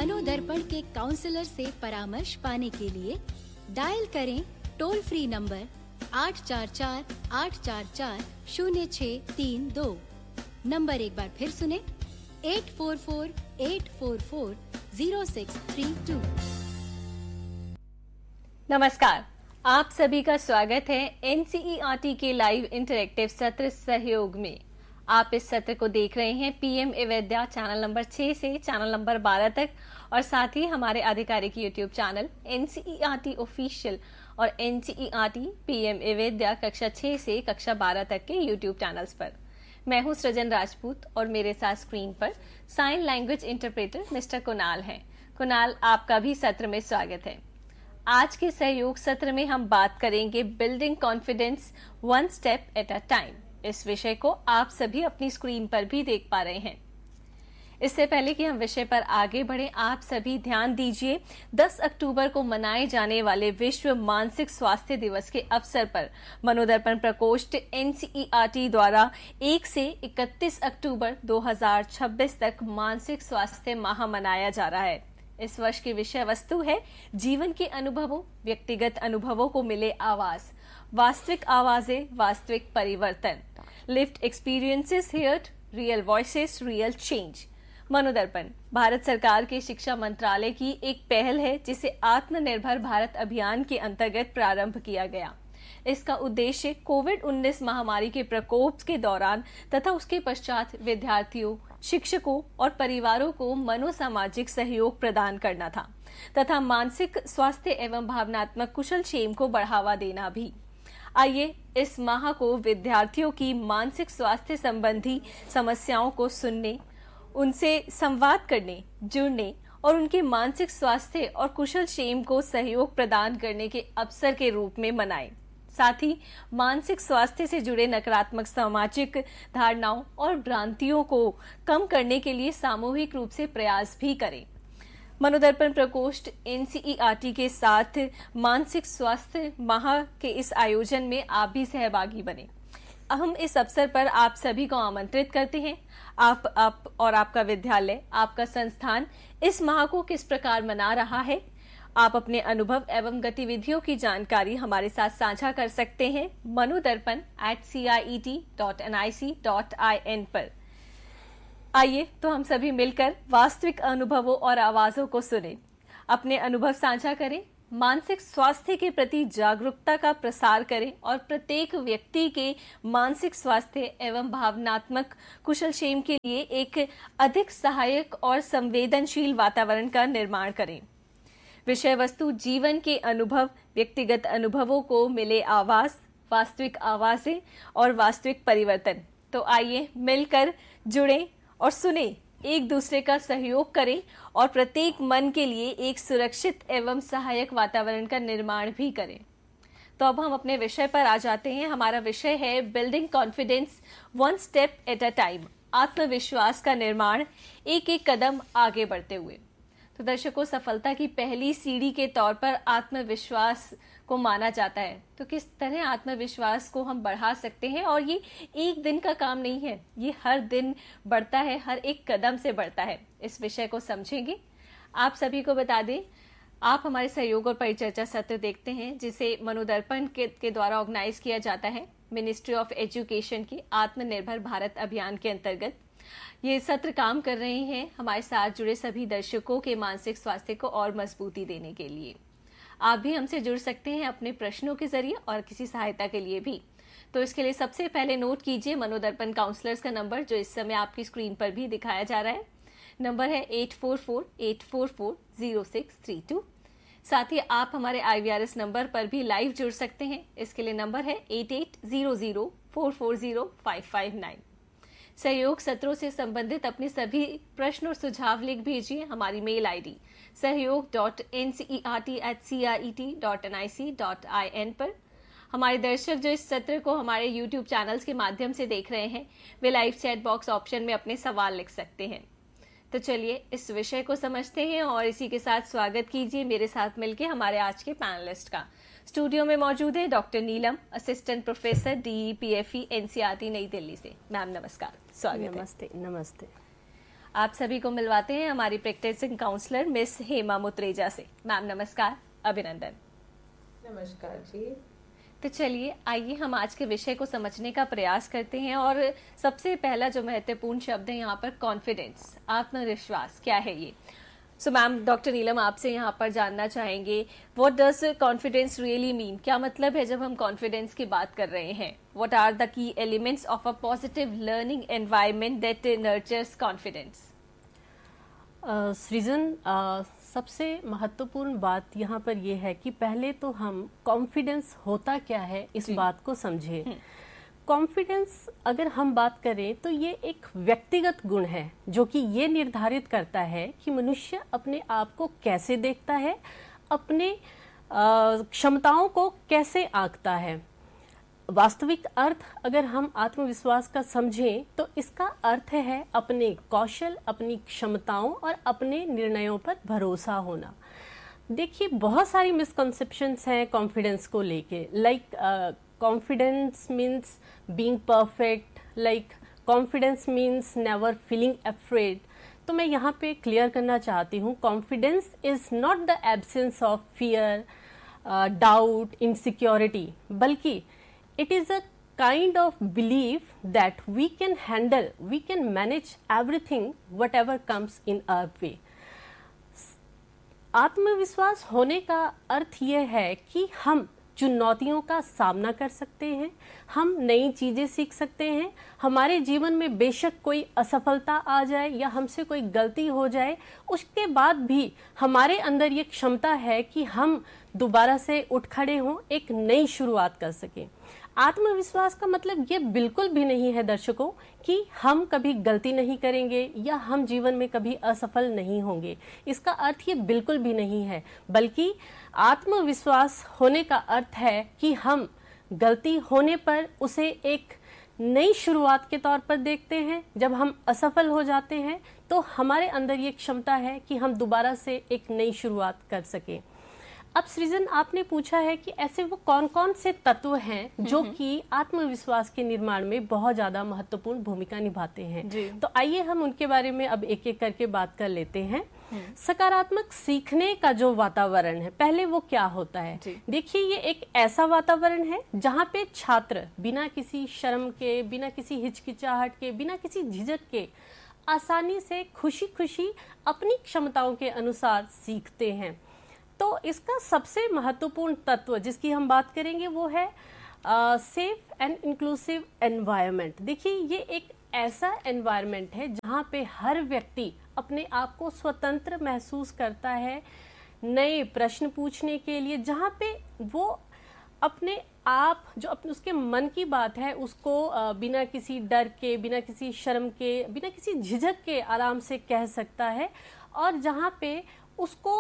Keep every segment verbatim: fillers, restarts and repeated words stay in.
मनोदर्पण के काउंसलर से परामर्श पाने के लिए डायल करें टोल फ्री नंबर आठ चार चार आठ चार चार शून्य छः तीन दो। नंबर एक बार फिर सुने, eight four four eight four four zero six three to. नमस्कार, आप सभी का स्वागत है एनसीईआरटी के लाइव इंटरेक्टिव सत्र सहयोग में। आप इस सत्र को देख रहे हैं पीएम एवेद्या चैनल नंबर छह से चैनल नंबर बारह तक और साथ ही हमारे आधिकारिक यूट्यूब चैनल एनसीईआरटी ऑफिशियल और एनसीईआरटी पीएम एवेद्या कक्षा छह से कक्षा बारह तक के यूट्यूब चैनल्स पर। मैं हूं सृजन राजपूत और मेरे साथ स्क्रीन पर sign language interpreter mister Kunal हैं। कुणाल, आपका भी सत्र में स्वागत है। आज के सहयोग सत्र में हम बात करेंगे building confidence one step at a time. इस विषय को आप सभी अपनी स्क्रीन पर भी देख पा रहे हैं। इससे पहले कि हम विषय पर आगे बढ़ें, आप सभी ध्यान दीजिए, दस अक्टूबर को मनाए जाने वाले विश्व मानसिक स्वास्थ्य दिवस के अवसर पर मनोदर्पण प्रकोष्ठ एनसीईआरटी द्वारा एक से इकतीस अक्टूबर दो हज़ार छब्बीस तक मानसिक स्वास्थ्य माह मनाया जा रहा है। इस वर्ष की विषय वस्तु है जीवन के अनुभवों, व्यक्तिगत अनुभवों को मिले आवाज, वास्तविक आवाजें, वास्तविक परिवर्तन। Lived experiences heard, real voices, real change. Manodarpan Bharat सरकार के शिक्षा मंत्रालय की एक पहल है जिसे आत्मनिर्भर भारत अभियान के अंतर्गत प्रारंभ किया गया। इसका उद्देश्य कोविड उन्नीस महामारी के प्रकोप के दौरान तथा उसके पश्चात विद्यार्थियों, शिक्षकों और परिवारों को मनोसामाजिक सहयोग प्रदान करना था तथा मानसिक स्वास्थ्य एवं भावनात्मक कुशलक्षेम को बढ़ावा देना भी। आइए इस माह को विद्यार्थियों की मानसिक स्वास्थ्य संबंधी समस्याओं को सुनने, उनसे संवाद करने, जुड़ने और उनके मानसिक स्वास्थ्य और कुशलक्षेम को सहयोग प्रदान करने के अवसर के रूप में मनाएं। साथ ही मानसिक स्वास्थ्य से जुड़े नकारात्मक सामाजिक धारणाओं और भ्रांतियों को कम करने के लिए सामूहिक रूप से प्रयास भी करें। मनोदर्पण प्रकोष्ठ एनसीईआरटी के साथ मानसिक स्वास्थ्य माह के इस आयोजन में आप भी सहभागी बने। हम इस अवसर पर आप सभी को आमंत्रित करते हैं। आप आप और आपका विद्यालय, आपका संस्थान इस माह को किस प्रकार मना रहा है, आप अपने अनुभव एवं गतिविधियों की जानकारी हमारे साथ साझा कर सकते हैं Manodarpan eight C I E T dot N I C dot I N पर। आइए तो हम सभी मिलकर वास्तविक अनुभवों और आवाजों को सुने, अपने अनुभव साझा करें, मानसिक स्वास्थ्य के प्रति जागरूकता का प्रसार करें और प्रत्येक व्यक्ति के मानसिक स्वास्थ्य एवं भावनात्मक कुशलक्षेम के लिए एक अधिक सहायक और संवेदनशील वातावरण का निर्माण करें। विषय वस्तु जीवन के अनुभव, व्यक्तिगत अनुभवों को मिले आवाज, वास्तविक आवाजें और वास्तविक परिवर्तन। तो आइए मिलकर जुड़ें और सुने, एक दूसरे का सहयोग करें और प्रत्येक मन के लिए एक सुरक्षित एवं सहायक वातावरण का निर्माण भी करें। तो अब हम अपने विषय पर आ जाते हैं। हमारा विषय है building confidence one step at a time, आत्मविश्वास का निर्माण एक एक कदम आगे बढ़ते हुए। तो दर्शकों, सफलता की पहली सीढ़ी के तौर पर आत्मविश्वास को माना जाता है। तो किस तरह आत्मविश्वास को हम बढ़ा सकते हैं, और ये एक दिन का काम नहीं है, ये हर दिन बढ़ता है, हर एक कदम से बढ़ता है। इस विषय को समझेंगे। आप सभी को बता दें, आप हमारे सहयोग और परिचर्चा सत्र देखते हैं जिसे मनोदर्पण के, के द्वारा ऑर्गेनाइज किया जाता है मिनिस्ट्री ऑफ एजुकेशन के आत्मनिर्भर भारत अभियान के अंतर्गत। ये सत्र काम कर रहे हैं हमारे साथ जुड़े सभी दर्शकों के मानसिक स्वास्थ्य को और मजबूती देने के लिए। आप भी हमसे जुड़ सकते हैं अपने प्रश्नों के जरिए और किसी सहायता के लिए भी। तो इसके लिए सबसे पहले नोट कीजिए मनोदर्पण काउंसलर्स का नंबर, जो इस समय आपकी स्क्रीन पर भी दिखाया जा रहा है। नंबर है eight four four eight four four zero six three to. साथ ही आप हमारे आई वी आर एस नंबर पर भी लाइव जुड़ सकते हैं। इसके लिए नंबर है eight eight zero zero four four zero five five nine. सहयोग सत्रों से संबंधित अपने सभी प्रश्न और सुझाव लिख भेजिए हमारी मेल आईडी सहयोग dot N C E R T eight C I E T dot N I C dot I N पर। हमारे दर्शक जो इस सत्र को हमारे यूट्यूब चैनल्स के माध्यम से देख रहे हैं, वे लाइव चैट बॉक्स ऑप्शन में अपने सवाल लिख सकते हैं। तो चलिए इस विषय को समझते हैं और इसी के साथ स्वागत कीजिए मेरे साथ मिलकर हमारे आज के पैनलिस्ट का। स्टूडियो में मौजूद है डॉक्टर नीलम, assistant professor D E P F E N C E R T नई दिल्ली से। मैम नमस्कार, स्वागत है। नमस्ते। नमस्ते। आप सभी को मिलवाते हैं हमारी प्रैक्टिसिंग काउंसलर मिस हेमा मुत्रेजा से। मैम नमस्कार, अभिनंदन। नमस्कार जी। तो चलिए आइए हम आज के विषय को समझने का प्रयास करते हैं और सबसे पहला जो महत्वपूर्ण शब्द है यहाँ पर कॉन्फिडेंस, आत्मविश्वास, क्या है ये। सो मैम, डॉक्टर नीलम आपसे यहाँ पर जानना चाहेंगे, what does confidence really mean, क्या मतलब है जब हम कॉन्फिडेंस की बात कर रहे हैं। What are the key elements of a positive learning environment that nurtures confidence. सृजन, uh, सबसे महत्वपूर्ण बात यहाँ पर यह है कि पहले तो हम कॉन्फिडेंस होता क्या है इस बात को समझें। कॉन्फिडेंस अगर हम बात करें तो ये एक व्यक्तिगत गुण है जो कि ये निर्धारित करता है कि मनुष्य अपने आप को कैसे देखता है, अपने क्षमताओं को कैसे आंकता है। वास्तविक अर्थ अगर हम आत्मविश्वास का समझें तो इसका अर्थ है अपने कौशल, अपनी क्षमताओं और अपने निर्णयों पर भरोसा होना। देखिए, बहुत सारी मिसकंसेप्शंस हैं कॉन्फिडेंस को लेके। Like confidence means being perfect, like confidence means never feeling afraid. तो मैं यहाँ पे क्लियर करना चाहती हूँ, confidence is not the absence of fear, doubt, insecurity, बल्कि it is a kind of belief that we can handle, we can manage everything whatever comes in our way. आत्मविश्वास होने का अर्थ यह है कि हम चुनौतियों का सामना कर सकते हैं, हम नई चीजें सीख सकते हैं। हमारे जीवन में बेशक कोई असफलता आ जाए या हमसे कोई गलती हो जाए, उसके बाद भी हमारे अंदर ये क्षमता है कि हम दोबारा से उठ खड़े हों, एक नई शुरुआत कर सकें। आत्मविश्वास का मतलब ये बिल्कुल भी नहीं है दर्शकों कि हम कभी गलती नहीं करेंगे या हम जीवन में कभी असफल नहीं होंगे। इसका अर्थ ये बिल्कुल भी नहीं है, बल्कि आत्मविश्वास होने का अर्थ है कि हम गलती होने पर उसे एक नई शुरुआत के तौर पर देखते हैं। जब हम असफल हो जाते हैं तो हमारे अंदर ये क्षमता है कि हम दोबारा से एक नई शुरुआत कर सकें। अब सृजन, आपने पूछा है कि ऐसे वो कौन कौन से तत्व हैं जो कि आत्मविश्वास के निर्माण में बहुत ज्यादा महत्वपूर्ण भूमिका निभाते हैं। तो आइए हम उनके बारे में अब एक एक करके बात कर लेते हैं। सकारात्मक सीखने का जो वातावरण है, पहले वो क्या होता है। देखिए, ये एक ऐसा वातावरण है जहाँ पे छात्र बिना किसी शर्म के, बिना किसी हिचकिचाहट के, बिना किसी झिझक के आसानी से खुशी खुशी अपनी क्षमताओं के अनुसार सीखते हैं। तो इसका सबसे महत्वपूर्ण तत्व जिसकी हम बात करेंगे वो है सेफ एंड इंक्लूसिव एनवायरनमेंट। देखिए, ये एक ऐसा एनवायरनमेंट है जहाँ पे हर व्यक्ति अपने आप को स्वतंत्र महसूस करता है नए प्रश्न पूछने के लिए, जहाँ पे वो अपने आप जो अपने उसके मन की बात है उसको बिना किसी डर के, बिना किसी शर्म के, बिना किसी झिझक के आराम से कह सकता है, और जहाँ पे उसको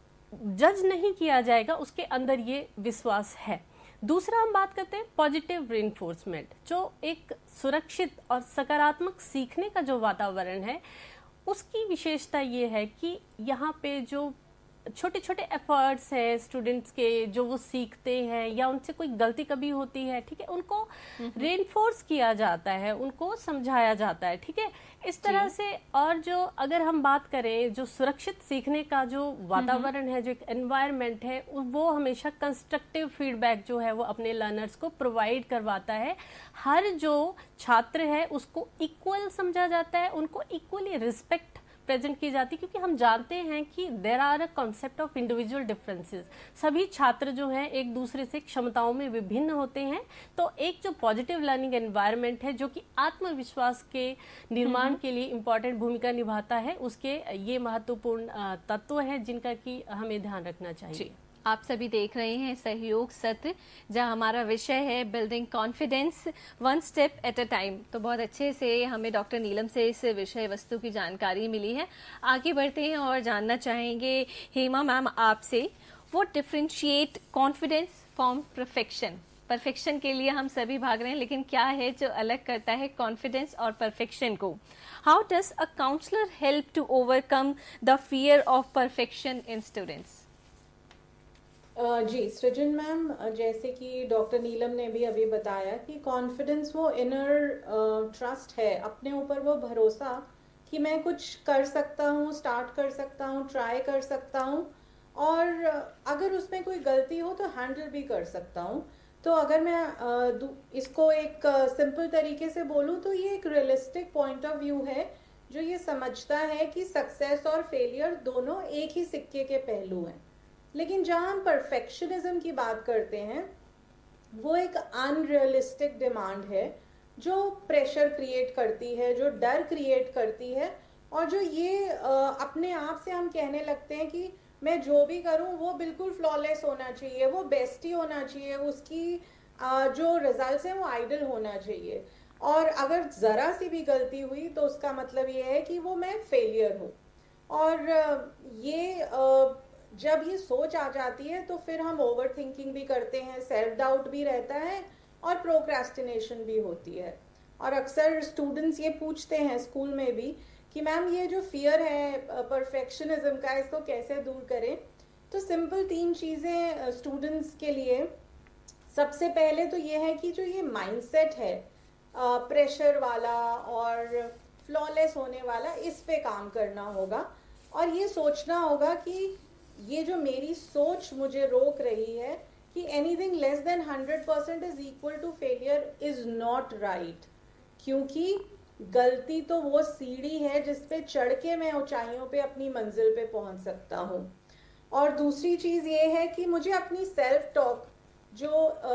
जज नहीं किया जाएगा, उसके अंदर ये विश्वास है। दूसरा हम बात करते हैं पॉजिटिव रिइंफोर्समेंट, जो एक सुरक्षित और सकारात्मक सीखने का जो वातावरण है उसकी विशेषता ये है कि यहाँ पे जो छोटे छोटे एफर्ट्स हैं स्टूडेंट्स के, जो वो सीखते हैं या उनसे कोई गलती कभी होती है, ठीक है, उनको रेनफोर्स किया जाता है, उनको समझाया जाता है, ठीक है, इस तरह से। और जो अगर हम बात करें जो सुरक्षित सीखने का जो वातावरण है, जो एक एनवायरनमेंट है, वो हमेशा कंस्ट्रक्टिव फीडबैक जो है वो अपने लर्नर्स को प्रोवाइड करवाता है। हर जो छात्र है उसको इक्वल समझा जाता है, उनको इक्वली रिस्पेक्ट प्रेजेंट की जाती है, क्योंकि हम जानते हैं कि there are a concept of individual differences. सभी छात्र जो हैं एक दूसरे से क्षमताओं में विभिन्न होते हैं। तो एक जो पॉजिटिव लर्निंग एनवायरनमेंट है जो कि आत्मविश्वास के निर्माण के लिए इम्पोर्टेंट भूमिका निभाता है, उसके ये महत्वपूर्ण तत्व हैं जिनका कि हमें ध्यान रखना चाहिए। आप सभी देख रहे हैं सहयोग सत्र, जहां हमारा विषय है building confidence one step at a time. तो बहुत अच्छे से हमें डॉक्टर नीलम से इस विषय वस्तु की जानकारी मिली है। आगे बढ़ते हैं और जानना चाहेंगे हेमा मैम आपसे, what differentiate confidence from perfection. Perfection के लिए हम सभी भाग रहे हैं, लेकिन क्या है जो अलग करता है कॉन्फिडेंस और परफेक्शन को। How does a counsellor help to overcome the fear of perfection in students. Uh, जी सृजन मैम, जैसे कि डॉक्टर नीलम ने भी अभी बताया कि कॉन्फिडेंस वो इनर ट्रस्ट uh, है, अपने ऊपर वो भरोसा कि मैं कुछ कर सकता हूँ, स्टार्ट कर सकता हूँ, ट्राई कर सकता हूँ, और अगर उसमें कोई गलती हो तो हैंडल भी कर सकता हूँ। तो अगर मैं इसको एक सिंपल तरीके से बोलूँ तो ये एक रियलिस्टिक पॉइंट ऑफ व्यू है जो ये समझता है कि सक्सेस और फेलियर दोनों एक ही सिक्के के पहलू हैं। लेकिन जहाँ हम परफेक्शनिज्म की बात करते हैं वो एक अनरियलिस्टिक डिमांड है जो प्रेशर क्रिएट करती है, जो डर क्रिएट करती है, और जो ये अपने आप से हम कहने लगते हैं कि मैं जो भी करूं वो बिल्कुल फ्लॉलेस होना चाहिए, वो बेस्ट ही होना चाहिए, उसकी जो रिजल्ट्स हैं वो आइडल होना चाहिए, और अगर ज़रा सी भी गलती हुई तो उसका मतलब ये है कि वो मैं फेलियर हूँ। और ये जब ये सोच आ जाती है तो फिर हम ओवर थिंकिंग भी करते हैं, सेल्फ डाउट भी रहता है और प्रोक्रेस्टिनेशन भी होती है। और अक्सर स्टूडेंट्स ये पूछते हैं स्कूल में भी कि मैम ये जो फियर है परफेक्शनिज्म का, इसको कैसे दूर करें। तो सिंपल तीन चीज़ें स्टूडेंट्स के लिए। सबसे पहले तो ये है कि जो ये माइंडसेट है प्रेशर वाला और फ्लॉलेस होने वाला, इस पे काम करना होगा और ये सोचना होगा कि ये जो मेरी सोच मुझे रोक रही है कि anything less than hundred percent is equal to failure is not right, क्योंकि गलती तो वो सीढ़ी है जिस पे चढ़ के मैं ऊंचाइयों पे अपनी मंजिल पे पहुंच सकता हूँ। और दूसरी चीज़ ये है कि मुझे अपनी सेल्फ टॉक जो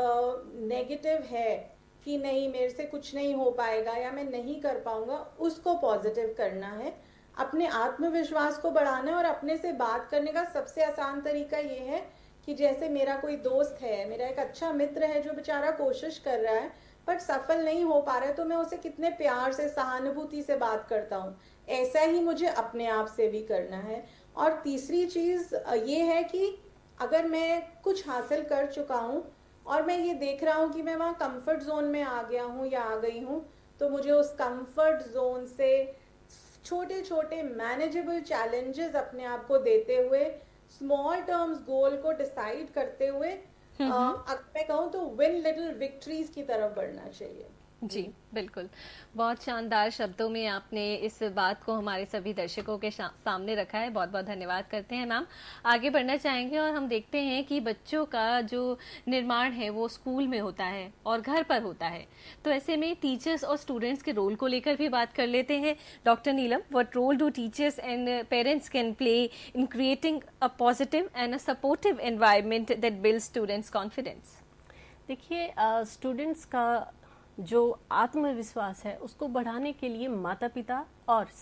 नेगेटिव uh, है कि नहीं मेरे से कुछ नहीं हो पाएगा या मैं नहीं कर पाऊंगा, उसको पॉजिटिव करना है, अपने आत्मविश्वास को बढ़ाना है। और अपने से बात करने का सबसे आसान तरीका ये है कि जैसे मेरा कोई दोस्त है, मेरा एक अच्छा मित्र है जो बेचारा कोशिश कर रहा है पर सफल नहीं हो पा रहा है, तो मैं उसे कितने प्यार से, सहानुभूति से बात करता हूँ। ऐसा ही मुझे अपने आप से भी करना है। और तीसरी चीज़ ये है कि अगर मैं कुछ हासिल कर चुका हूँ और मैं ये देख रहा हूँ कि मैं वहाँ कंफर्ट जोन में आ गया हूँ या आ गई हूँ, तो मुझे उस कंफर्ट जोन से छोटे छोटे मैनेजेबल चैलेंजेस अपने आप को देते हुए, स्मॉल टर्म्स गोल को डिसाइड करते हुए, अगर मैं कहूँ तो विन लिटिल विक्ट्रीज की तरफ बढ़ना चाहिए। जी बिल्कुल, बहुत शानदार शब्दों में आपने इस बात को हमारे सभी दर्शकों के सामने रखा है। बहुत बहुत धन्यवाद करते हैं मैम। आगे बढ़ना चाहेंगे और हम देखते हैं कि बच्चों का जो निर्माण है वो स्कूल में होता है और घर पर होता है, तो ऐसे में टीचर्स और स्टूडेंट्स के रोल को लेकर भी बात कर लेते हैं। Doctor Neelam, what role do teachers and parents can play in creating a positive and a supportive environment that builds students confidence? देखिए, स्टूडेंट्स का जो आत्मविश्वास है उसको बढ़ाने के लिए माता पिता और